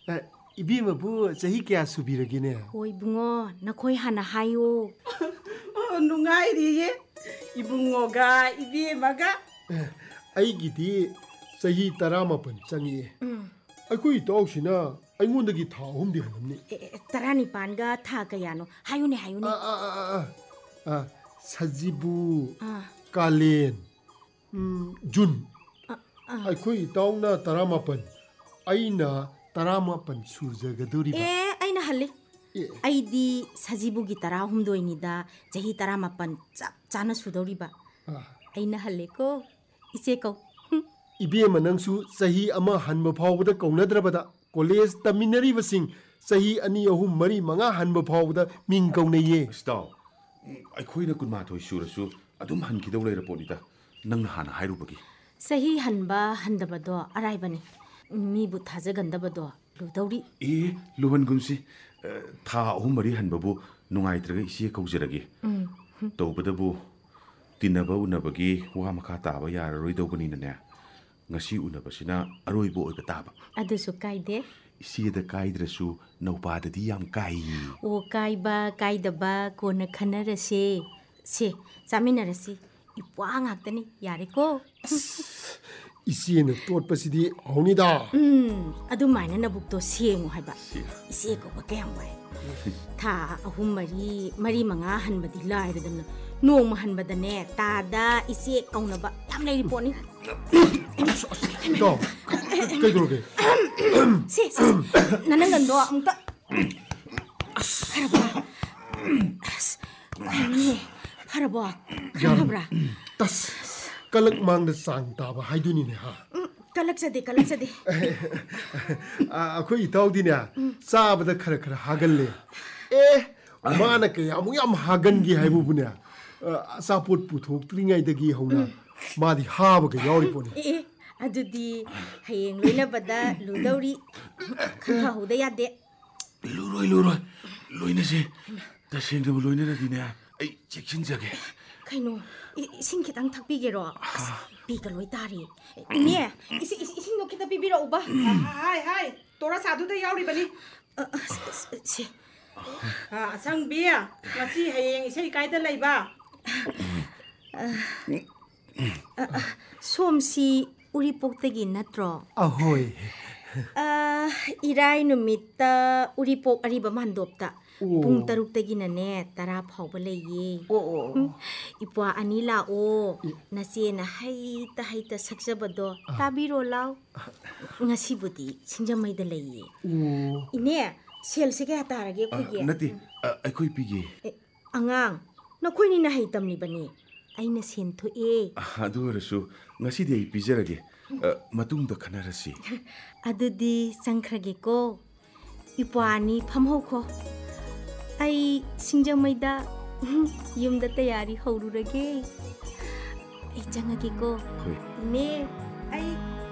이비마부 자히 kya subiragine? Hoi bungo, nakoi hana hayo. Nungairiye. Ibungoga, ibimaga. Aigidi 자히 taramapan changi. Akoi tawsina aingondagi tha ahumdi hanamni. Tarani panga tha kayano. Hayune. Sajibu, Kalen, Jun. Akoi tawna taramapan. Aina taramapan surjagaduri ba. Aina halle. Aidi sajibu gi tara humdoinida jahi taramapan chana sudori ba. Aina halle ko ise ko. Ibema nangsu sahi ama hanba phawda kaunadrabada college taminari basing sahi ani ahum mari manga hanba phawda ming kaunaiye. Staw. Aikhoina kunma thoi surasu adum hankidau leira ponida nang hana hairubagi. Sahi hanba handabado araibani. Mi bu thajagandabado ludawri. Luhan gumsi tha ahum mari hanbabu nungaitraga isi kaujiragi. Tawbadabu tinaba unabagi wa makha taba yararoi dawbani ne. Ngasi unabasina aroibo oiba taba. Adusu kaide. Isida kaidrasu naupadi yam kai. O kaiba kaidaba kona khanarase. Se chaminarasi. Ipwa ngaktani yareko. Isi na totpasidi haunida. Adumaina nabukto sengu haiba. Isi ko ba kayam wai. Tha ahum mari manga hanbadi lairadana. Nong hanbadane tada isi kaunaba yam lei poni. Go. Kaidoge. Si. Nanangando amta. Haraba. Haraba. Haraba. Tas. Kalak mang da sang taba haiduni ne ha. Kalak sade. Akoi tawdi ne. Sabada khara hagalle. Mana ke yam hagangi haibu bunya. Sapot puthok tringai dagi hauna. Madi habaga yori poni. Adudi hayeng loina bada ludawri kha hoda yade. Luroi. Loina se. Taseng da loina na dine. Ai chekin jage. Kaino ising kitang thakpigero. Piga loi tari. Ne ising no kita bibira uba. Hai. Tora sadu da yauri bani. Se. Sang bia. Ngasi hayeng isai kaida laiba. Somsi Uripok-tagi natro. Ahoy. Iray numita Uripok ariba mandopta. Pung 6 na ne tara phawba leye. Ipwa anila o nasi na haita saksabado tabiro law. Ngasibudi sinjamay da leye. Ine sel sige hatarage kuye. Nati aikoi pigi. Angang nakoy ni nahitam ni bani. Ay nasinto Adu rasu ngasi di pizarage. Matungda khanarasi. Adudi sangkrage ko. Ipwani phamho ko. Ay singjamay-da yumda tayari haururage. Ay jangage ko. Ne ay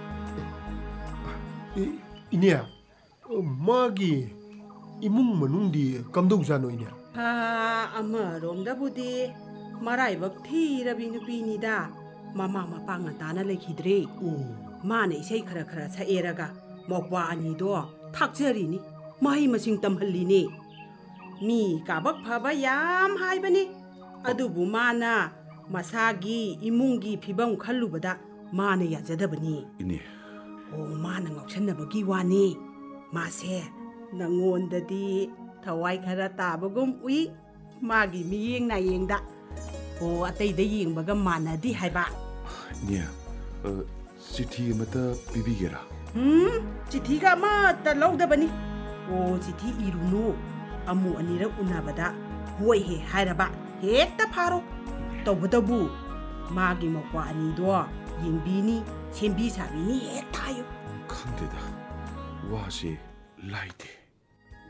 Inya magi imung manungdi kamdong jano inya. Amaromda budi maraibak thirabi nupinida mama mapanga tana lekhidre. Mane isai khara saeraga mokwa anido thakjarini mahi masing tamhallini. Mi kabak phaba yam haibani adubu mana masagi imungi phibam khallubada mana yajadabani. Ini mana ngauksannabagi wani mase nangondadi thawai khara tabagum ui magi miyeng na yengda atayda yengbaga manadi haiba. Nia chithi mata pibigera. Chithiga mata lawdabani. Chithi iruno amu anira unabada hoi he hairaba hekta pharo tawbadabu magi mokwa anido yengbini sembi sabini hek thayo. Khangdeda wase laite.